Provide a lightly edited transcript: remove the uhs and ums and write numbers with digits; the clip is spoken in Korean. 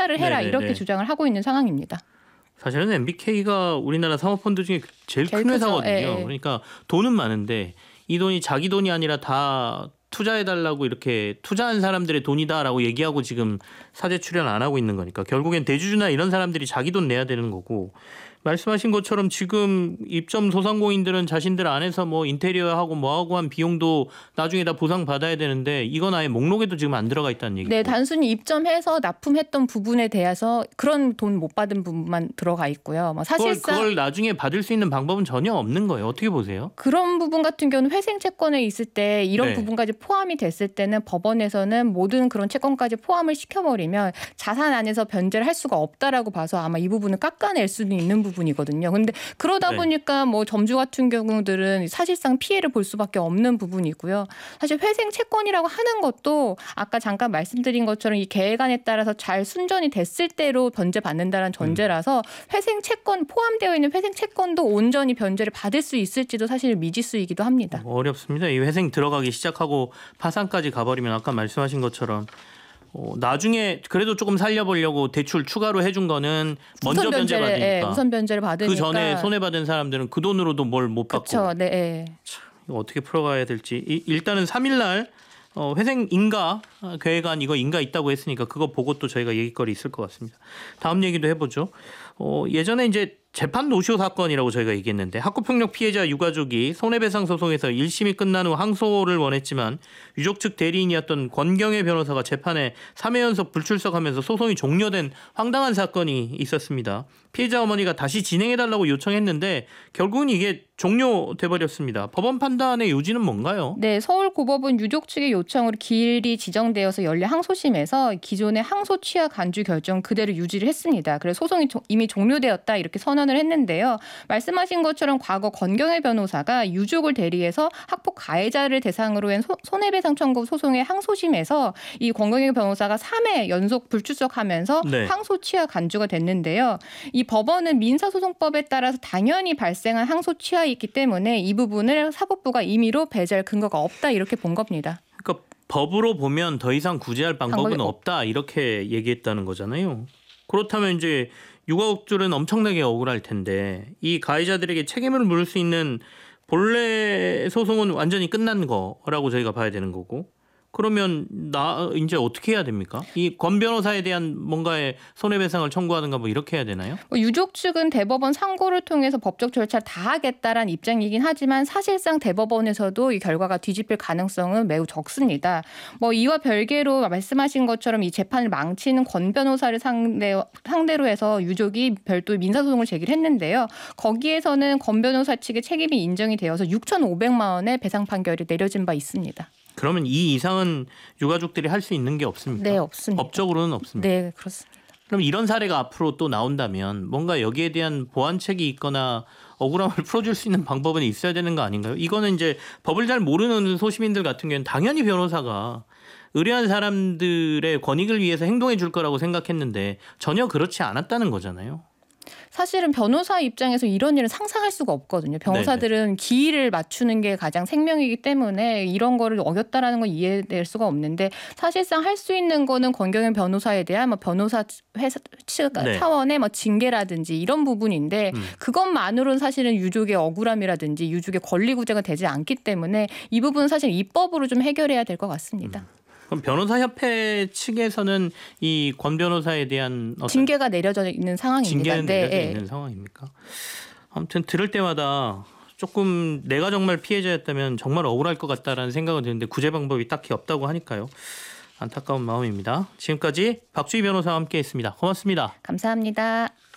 투자를 해라 네네네. 이렇게 주장을 하고 있는 상황입니다. 사실은 MBK가 우리나라 사모펀드 중에 제일 큰 크죠. 회사거든요. 예, 예. 그러니까 돈은 많은데 이 돈이 자기 돈이 아니라 다 투자해달라고 이렇게 투자한 사람들의 돈이다라고 얘기하고 지금 사재 출연 안 하고 있는 거니까 결국엔 대주주나 이런 사람들이 자기 돈 내야 되는 거고, 말씀하신 것처럼 지금 입점 소상공인들은 자신들 안에서 뭐 인테리어하고 뭐하고 한 비용도 나중에 다 보상받아야 되는데 이건 아예 목록에도 지금 안 들어가 있다는 얘기죠. 네, 단순히 입점해서 납품했던 부분에 대해서 그런 돈 못 받은 부분만 들어가 있고요. 뭐 사실상 그걸 나중에 받을 수 있는 방법은 전혀 없는 거예요. 어떻게 보세요? 그런 부분 같은 경우는 회생 채권에 있을 때 이런 네. 부분까지 포함이 됐을 때는 법원에서는 모든 그런 채권까지 포함을 시켜버리면 자산 안에서 변제를 할 수가 없다라고 봐서 아마 이 부분을 깎아낼 수는 있는 부분이거든요. 그런데 그러다 네. 보니까 뭐 점주 같은 경우들은 사실상 피해를 볼 수밖에 없는 부분이고요. 사실 회생 채권이라고 하는 것도 아까 잠깐 말씀드린 것처럼 이 계획안에 따라서 잘 순전이 됐을 때로 변제받는다는 전제라서 회생 채권 포함되어 있는 회생 채권도 온전히 변제를 받을 수 있을지도 사실 미지수이기도 합니다. 어렵습니다. 이 회생 들어가기 시작하고 파산까지 가버리면 아까 말씀하신 것처럼 나중에 그래도 조금 살려보려고 대출 추가로 해준 거는 먼저 우선 변제받으니까. 예, 우선 변제를 받으니까. 그 전에 손해받은 사람들은 그 돈으로도 뭘 못 받고. 그렇죠. 네. 예. 이거 어떻게 풀어가야 될지. 일단은 3일 날 회생 인가 계획안 이거 인가 있다고 했으니까 그거 보고 또 저희가 얘기거리 있을 것 같습니다. 다음 얘기도 해보죠. 예전에 이제 재판 노쇼 사건이라고 저희가 얘기했는데 학교폭력 피해자 유가족이 손해배상 소송에서 1심이 끝난 후 항소를 원했지만 유족 측 대리인이었던 권경애 변호사가 재판에 3회 연속 불출석하면서 소송이 종료된 황당한 사건이 있었습니다. 피해자 어머니가 다시 진행해달라고 요청했는데 결국은 이게 종료돼버렸습니다. 법원 판단의 요지는 뭔가요? 네, 서울고법은 유족 측의 요청으로 기일이 지정되어서 열린 항소심에서 기존의 항소 취하 간주 결정 그대로 유지를 했습니다. 그래서 소송이 이미 종료되었다 이렇게 선언을 했는데요. 말씀하신 것처럼 과거 권경애 변호사가 유족을 대리해서 학폭 가해자를 대상으로 한 손해배상 청구 소송의 항소심에서 이 권경애 변호사가 3회 연속 불출석하면서 네. 항소 취하 간주가 됐는데요. 이 법원은 민사소송법에 따라서 당연히 발생한 항소 취하에 있기 때문에 이 부분을 사법부가 임의로 배제할 근거가 없다 이렇게 본 겁니다. 그러니까 법으로 보면 더 이상 구제할 방법은 방법이 없다 이렇게 얘기했다는 거잖아요. 그렇다면 이제 유가족들은 엄청나게 억울할 텐데 이 가해자들에게 책임을 물을 수 있는 본래 소송은 완전히 끝난 거라고 저희가 봐야 되는 거고, 그러면 나 이제 어떻게 해야 됩니까? 이 권 변호사에 대한 뭔가의 손해배상을 청구하든가 뭐 이렇게 해야 되나요? 유족 측은 대법원 상고를 통해서 법적 절차를 다 하겠다라는 입장이긴 하지만 사실상 대법원에서도 이 결과가 뒤집힐 가능성은 매우 적습니다. 뭐 이와 별개로 말씀하신 것처럼 이 재판을 망치는 권 변호사를 상대로 해서 유족이 별도의 민사소송을 제기를 했는데요. 거기에서는 권 변호사 측의 책임이 인정이 되어서 6,500만 원의 배상 판결이 내려진 바 있습니다. 그러면 이 이상은 유가족들이 할 수 있는 게 없습니까? 네, 없습니다. 법적으로는 없습니다. 네, 그렇습니다. 그럼 이런 사례가 앞으로 또 나온다면 뭔가 여기에 대한 보완책이 있거나 억울함을 풀어줄 수 있는 방법은 있어야 되는 거 아닌가요? 이거는 이제 법을 잘 모르는 소시민들 같은 경우는 당연히 변호사가 의뢰한 사람들의 권익을 위해서 행동해 줄 거라고 생각했는데 전혀 그렇지 않았다는 거잖아요. 사실은 변호사 입장에서 이런 일을 상상할 수가 없거든요. 변호사들은 기일을 맞추는 게 가장 생명이기 때문에 이런 거를 어겼다라는 건 이해될 수가 없는데 사실상 할 수 있는 거는 권경현 변호사에 대한 뭐 변호사 회사 측 차원의 뭐 징계라든지 이런 부분인데 그것만으로는 사실은 유족의 억울함이라든지 유족의 권리 구제가 되지 않기 때문에 이 부분은 사실 입법으로 좀 해결해야 될 것 같습니다. 그럼 변호사협회 측에서는 이 권 변호사에 대한 징계가 내려져 있는 상황입니다. 징계는 내려져 있는 상황입니까? 아무튼 들을 때마다 조금 내가 정말 피해자였다면 정말 억울할 것 같다라는 생각은 드는데 구제 방법이 딱히 없다고 하니까요. 안타까운 마음입니다. 지금까지 박주희 변호사와 함께했습니다. 고맙습니다. 감사합니다.